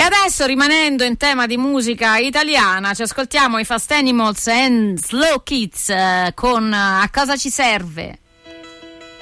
adesso, rimanendo in tema di musica italiana, ci ascoltiamo i Fast Animals and Slow Kids con A cosa ci serve?